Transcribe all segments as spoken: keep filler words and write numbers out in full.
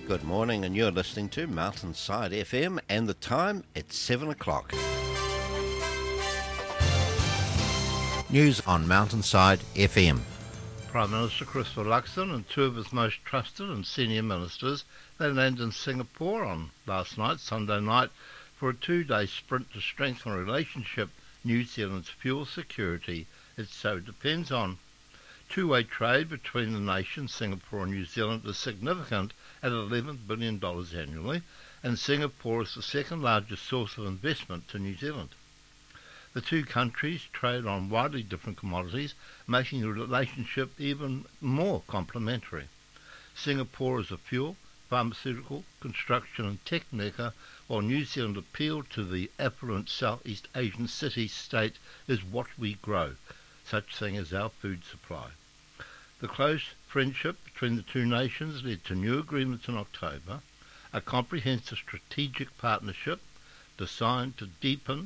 Good morning, and you're listening to Mountainside F M, and the time, it's seven o'clock. News on Mountainside F M. Prime Minister Christopher Luxon and two of his most trusted and senior ministers, they landed in Singapore on last night, Sunday night, for a two-day sprint to strengthen a relationship New Zealand's fuel security it so depends on. Two-way trade between the nations, Singapore and New Zealand, is significant at eleven billion dollars annually, and Singapore is the second largest source of investment to New Zealand. The two countries trade on widely different commodities, making the relationship even more complementary. Singapore is a fuel, pharmaceutical, construction and tech mecca, while New Zealand appealed to the affluent Southeast Asian city-state is what we grow, such thing as our food supply. The close friendship between the two nations led to new agreements in October, a comprehensive strategic partnership designed to deepen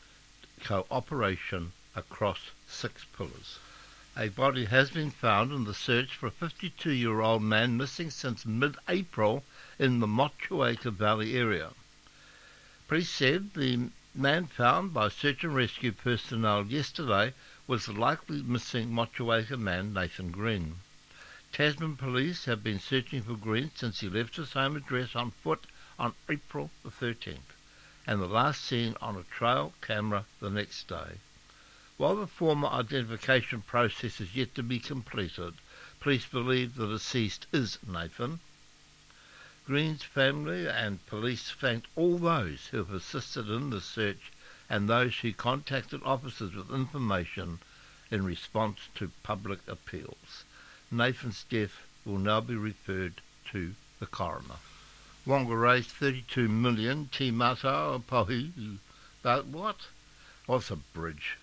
cooperation across six pillars. A body has been found in the search for a fifty-two-year-old man missing since mid-April in the Motueka Valley area. Police said the man found by search and rescue personnel yesterday was the likely missing Motueka man Nathan Green. Tasman police have been searching for Green since he left his home address on foot on April the thirteenth, and the last seen on a trail camera the next day. While the formal identification process is yet to be completed, police believe the deceased is Nathan. Green's family and police thanked all those who have assisted in the search and those who contacted officers with information in response to public appeals. Nathan's death will now be referred to the coroner. Wonga raised thirty-two million dollars, Te Matau Pohi, but what? What's a bridge?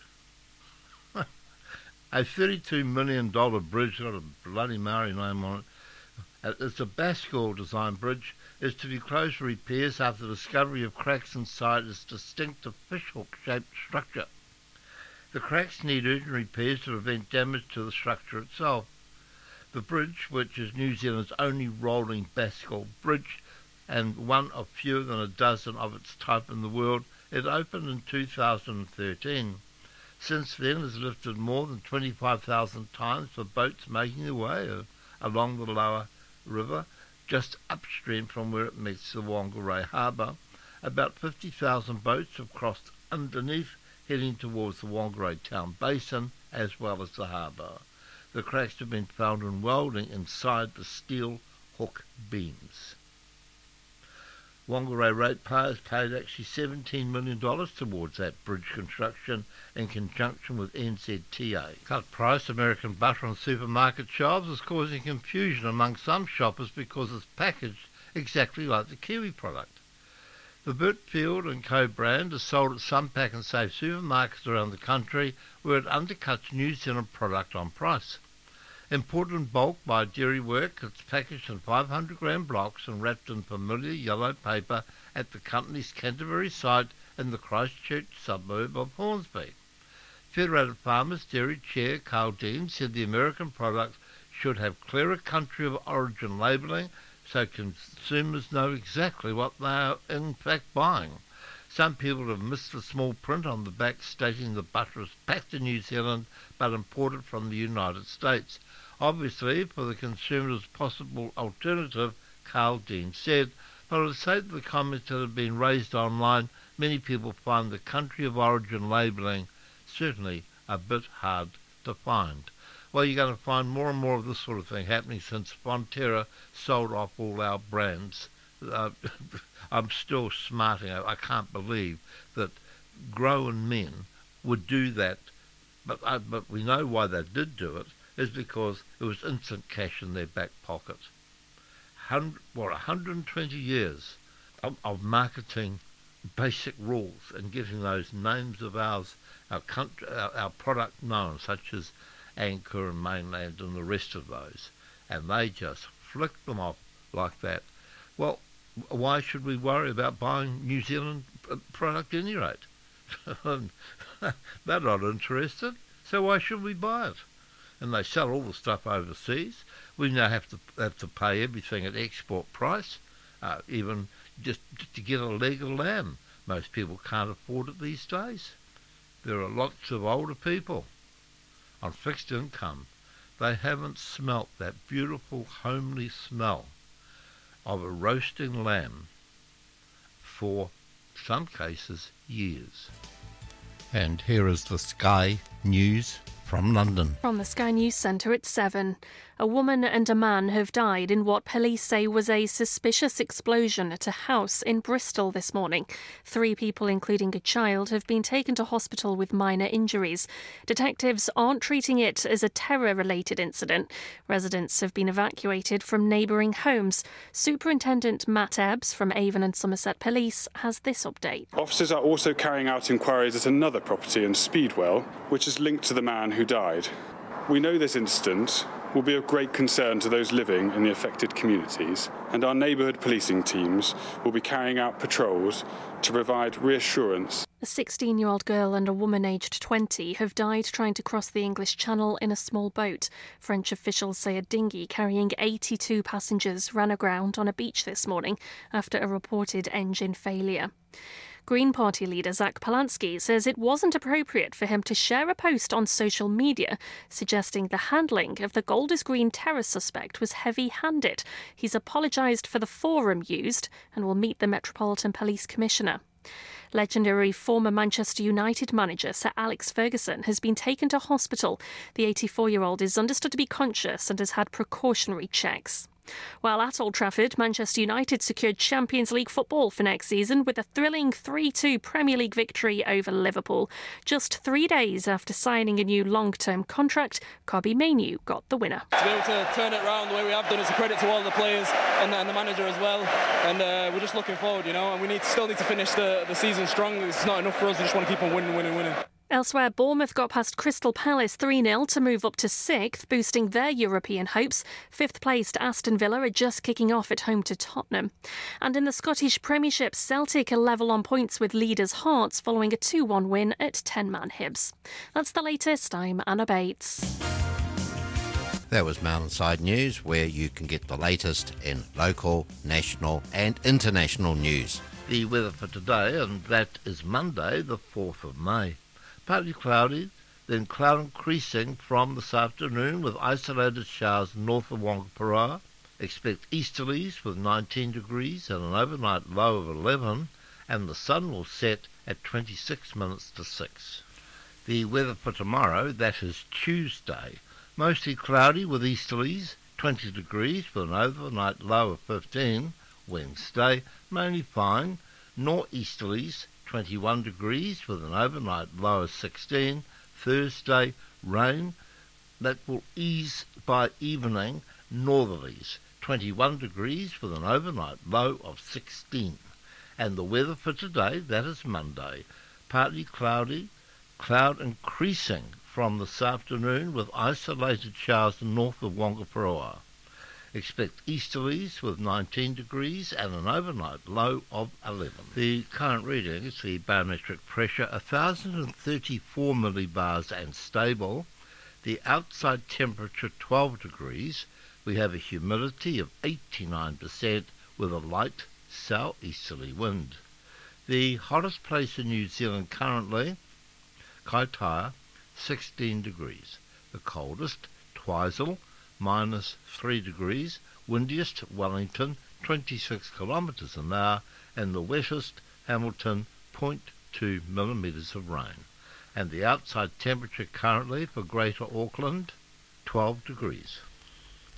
A thirty-two million dollars bridge, got a bloody Maori name on it. It's a Bascule-designed bridge, is to be closed for repairs after the discovery of cracks inside its distinctive fishhook-shaped structure. The cracks need urgent repairs to prevent damage to the structure itself. The bridge, which is New Zealand's only rolling Bascule bridge and one of fewer than a dozen of its type in the world, it opened in two thousand thirteen. Since then, has lifted more than twenty-five thousand times for boats making their way along the lower river, just upstream from where it meets the Whangarei Harbour. About fifty thousand boats have crossed underneath, heading towards the Whangarei town basin as well as the harbour. The cracks have been found in welding inside the steel hook beams. Whangarei ratepayers paid actually seventeen million dollars towards that bridge construction in conjunction with N Z T A. Cut price American butter on supermarket shelves is causing confusion among some shoppers because it's packaged exactly like the Kiwi product. The Bitfield and Co brand is sold at some Pack and Save supermarkets around the country where it undercuts New Zealand product on price. Imported in bulk by Dairy Work, it's packaged in five hundred gram blocks and wrapped in familiar yellow paper at the company's Canterbury site in the Christchurch suburb of Hornsby. Federated Farmers Dairy Chair Carl Dean said the American product should have clearer country of origin labelling so consumers know exactly what they are in fact buying. Some people have missed the small print on the back stating the butter is packed in New Zealand but imported from the United States. Obviously, for the consumer's possible alternative, Carl Dean said, but I'd say that the comments that have been raised online, many people find the country of origin labelling certainly a bit hard to find. Well, you're going to find more and more of this sort of thing happening since Fonterra sold off all our brands. Uh, I'm still smarting. I can't believe that grown men would do that, but, I, but we know why they did do it, is because it was instant cash in their back pocket. Hundred, what, one hundred twenty years of, of marketing basic rules and getting those names of ours, our, country, our, our product known, such as Anchor and Mainland and the rest of those, and they just flicked them off like that. Well, why should we worry about buying New Zealand product at any rate? They're not interested, so why should we buy it? and they sell all the stuff overseas. We now have to have to pay everything at export price, uh, even just, just to get a leg of lamb. Most people can't afford it these days. There are lots of older people on fixed income. They haven't smelt that beautiful homely smell of a roasting lamb for some cases years. And here is the Sky News from London. From the Sky News Centre at seven. A woman and a man have died in what police say was a suspicious explosion at a house in Bristol this morning. Three people, including a child, have been taken to hospital with minor injuries. Detectives aren't treating it as a terror-related incident. Residents have been evacuated from neighbouring homes. Superintendent Matt Ebbs from Avon and Somerset Police has this update. Officers are also carrying out inquiries at another property in Speedwell, which is linked to the man who died. We know this incident will be of great concern to those living in the affected communities, and our neighbourhood policing teams will be carrying out patrols to provide reassurance. A sixteen-year-old girl and a woman aged twenty have died trying to cross the English Channel in a small boat. French officials say a dinghy carrying eighty-two passengers ran aground on a beach this morning after a reported engine failure. Green Party leader Zach Polansky says it wasn't appropriate for him to share a post on social media suggesting the handling of the Golders Green terror suspect was heavy-handed. He's apologised for the forum used and will meet the Metropolitan Police Commissioner. Legendary former Manchester United manager Sir Alex Ferguson has been taken to hospital. The eighty-four-year-old is understood to be conscious and has had precautionary checks. While at Old Trafford, Manchester United secured Champions League football for next season with a thrilling three two Premier League victory over Liverpool. Just three days after signing a new long-term contract, Kobbie Mainoo got the winner. To be able to turn it around the way we have done is a credit to all the players and, and the manager as well. And uh, we're just looking forward, you know, and we need still need to finish the, the season strong. It's not enough for us. We just want to keep on winning, winning, winning. Elsewhere, Bournemouth got past Crystal Palace three nil to move up to sixth, boosting their European hopes. Fifth-placed Aston Villa are just kicking off at home to Tottenham. And in the Scottish Premiership, Celtic are level on points with leaders Hearts following a two one win at ten-man Hibs. That's the latest. I'm Anna Bates. That was Mountainside News, where you can get the latest in local, national and international news. The weather for today, and that is Monday, the fourth of May. Partly cloudy, then cloud increasing from this afternoon with isolated showers north of Wongaparoa. Expect easterlies with nineteen degrees and an overnight low of eleven, and the sun will set at twenty-six minutes to six. The weather for tomorrow, that is Tuesday, mostly cloudy with easterlies, twenty degrees with an overnight low of fifteen. Wednesday, mainly fine, northeasterlies, twenty-one degrees with an overnight low of sixteen. Thursday, rain, that will ease by evening, northerlies, twenty-one degrees with an overnight low of sixteen. And the weather for today, that is Monday, partly cloudy, cloud increasing from this afternoon with isolated showers north of Wongaparoa. Expect easterlies with nineteen degrees and an overnight low of eleven. The current reading is the barometric pressure one thousand thirty-four millibars and stable. The outside temperature twelve degrees. We have a humidity of eighty-nine percent with a light southeasterly wind. The hottest place in New Zealand currently, Kaitaia, sixteen degrees. The coldest, Twizel, minus three degrees, windiest Wellington, twenty-six kilometres an hour, and the wettest Hamilton, zero point two millimetres of rain. And the outside temperature currently for Greater Auckland, twelve degrees.